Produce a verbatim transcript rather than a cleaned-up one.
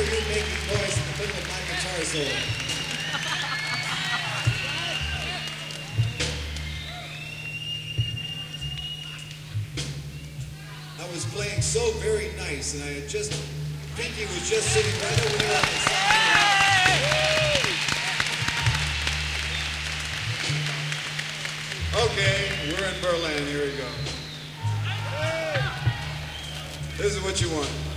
you making noise in the middle of my guitar solo. I was playing so very nice, and I had just, Pinky was just sitting right over there on the side. Okay, we're in Berlin. Here we go. This is what you want.